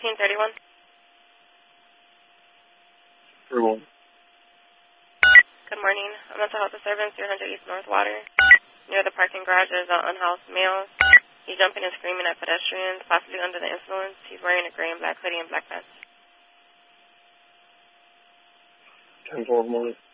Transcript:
1531. 31. Good morning. I'm mental health disturbance, 300 East North Water. Near the parking garage is an unhoused male. He's jumping and screaming at pedestrians, possibly under the influence. He's wearing a gray and black hoodie and black pants. 10-12 morning.